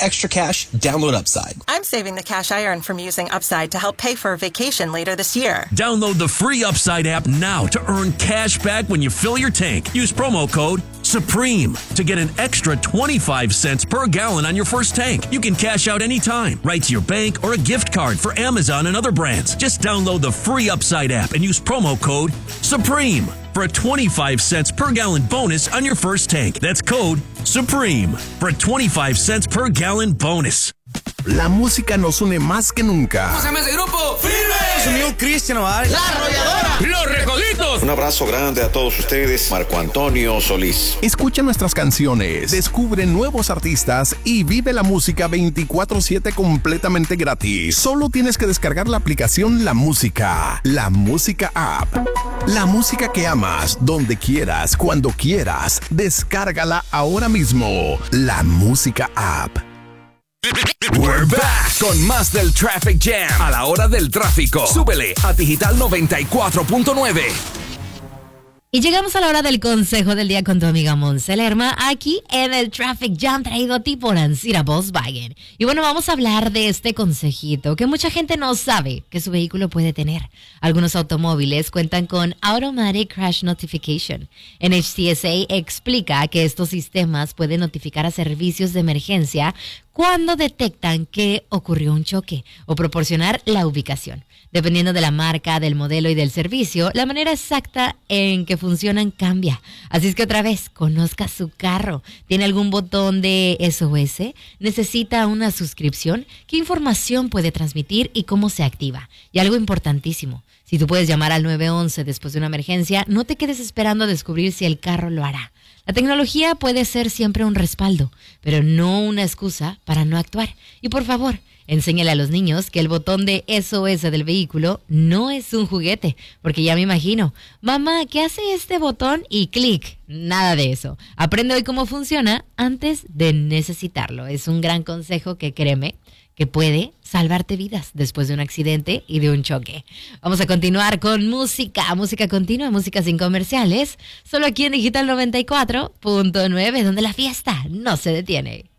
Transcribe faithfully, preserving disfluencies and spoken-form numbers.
extra cash, download Upside. I'm saving the cash I earn from using Upside to help pay for a vacation later this year. Download the free Upside app now to earn cash back when you fill your tank. Use promo code SUPREME to get an extra twenty-five cents per gallon on your first tank. You can cash out anytime, right to your bank or a gift card for Amazon and other brands. Just download the free Upside app and use promo code SUPREME for a twenty-five cents per gallon bonus on your first tank. That's code SUPREME for a twenty-five cents per gallon bonus. La música nos une más que nunca. ¿Cómo se llama ese grupo? ¡Firme! Sonido Cristian Nodal. La Arrolladora. Los Recoditos. Un abrazo grande a todos ustedes. Marco Antonio Solís. Escucha nuestras canciones, descubre nuevos artistas y vive la música veinticuatro siete completamente gratis. Solo tienes que descargar la aplicación La Música. La Música App. La música que amas, donde quieras, cuando quieras. Descárgala ahora mismo. La Música App. We're back con más del Traffic Jam a la hora del tráfico. Súbele a Digital noventa y cuatro punto nueve. Y llegamos a la hora del consejo del día con tu amiga Monse Lerma, aquí en el Traffic Jam traído a ti por Ancira Volkswagen. Y bueno, vamos a hablar de este consejito que mucha gente no sabe que su vehículo puede tener. Algunos automóviles cuentan con Automatic Crash Notification. N H T S A explica que estos sistemas pueden notificar a servicios de emergencia cuando detectan que ocurrió un choque o proporcionar la ubicación. Dependiendo de la marca, del modelo y del servicio, la manera exacta en que funcionan cambia. Así es que otra vez, conozca su carro. ¿Tiene algún botón de S O S? ¿Necesita una suscripción? ¿Qué información puede transmitir y cómo se activa? Y algo importantísimo, si tú puedes llamar al nueve once después de una emergencia, no te quedes esperando a descubrir si el carro lo hará. La tecnología puede ser siempre un respaldo, pero no una excusa para no actuar. Y por favor, enséñale a los niños que el botón de S O S del vehículo no es un juguete, porque ya me imagino, mamá, ¿qué hace este botón? Y clic, nada de eso. Aprende hoy cómo funciona antes de necesitarlo. Es un gran consejo que, créeme, que puede salvarte vidas después de un accidente y de un choque. Vamos a continuar con música, música continua, música sin comerciales, solo aquí en Digital noventa y cuatro punto nueve, donde la fiesta no se detiene.